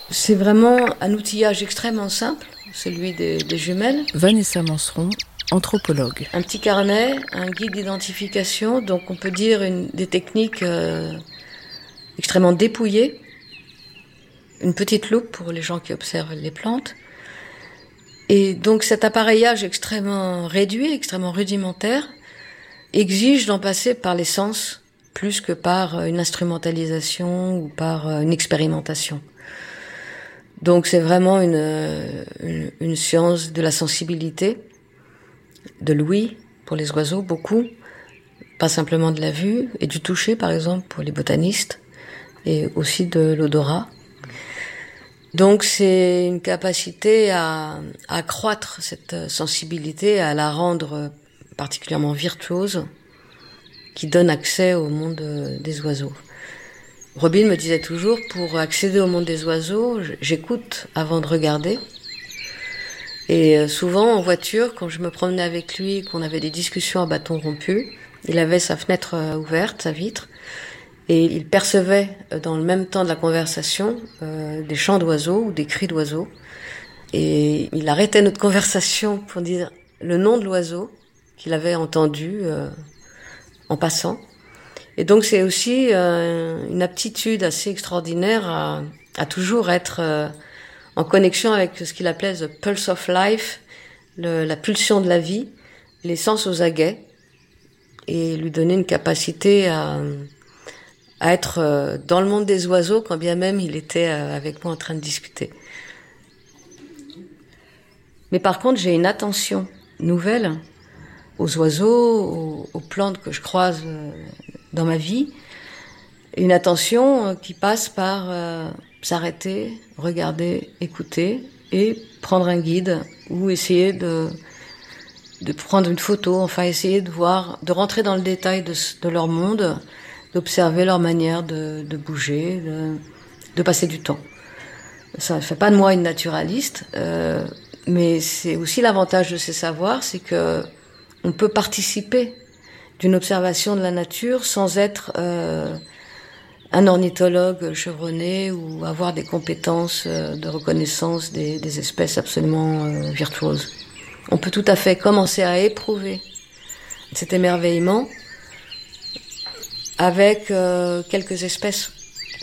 C'est vraiment un outillage extrêmement simple, celui des jumelles. Vanessa Manceron, anthropologue. Un petit carnet, un guide d'identification, donc on peut dire des techniques extrêmement dépouillées. Une petite loupe pour les gens qui observent les plantes. Et donc cet appareillage extrêmement réduit, extrêmement rudimentaire, exige d'en passer par les sens plus que par une instrumentalisation ou par une expérimentation. Donc c'est vraiment une science de la sensibilité, de l'ouïe pour les oiseaux, beaucoup, pas simplement de la vue, et du toucher par exemple pour les botanistes, et aussi de l'odorat. Donc c'est une capacité à accroître cette sensibilité, à la rendre particulièrement virtuose, qui donne accès au monde des oiseaux. Robin me disait toujours, pour accéder au monde des oiseaux, j'écoute avant de regarder. Et souvent en voiture, quand je me promenais avec lui, qu'on avait des discussions à bâton rompu, il avait sa fenêtre ouverte, sa vitre, et il percevait dans le même temps de la conversation des chants d'oiseaux ou des cris d'oiseaux. Et il arrêtait notre conversation pour dire le nom de l'oiseau qu'il avait entendu en passant. Et donc c'est aussi une aptitude assez extraordinaire à toujours être en connexion avec ce qu'il appelait the pulse of life, la pulsion de la vie, les sens aux aguets, et lui donner une capacité à être dans le monde des oiseaux quand bien même il était avec moi en train de discuter. Mais par contre, j'ai une attention nouvelle aux oiseaux, aux plantes que je croise dans ma vie, une attention qui passe par s'arrêter, regarder, écouter et prendre un guide ou essayer de prendre une photo, enfin essayer de voir, de rentrer dans le détail de leur monde, d'observer leur manière de bouger, de passer du temps. Ça ne fait pas de moi une naturaliste, mais c'est aussi l'avantage de ces savoirs, c'est que on peut participer d'une observation de la nature sans être un ornithologue chevronné ou avoir des compétences de reconnaissance des espèces absolument virtuoses. On peut tout à fait commencer à éprouver cet émerveillement avec quelques espèces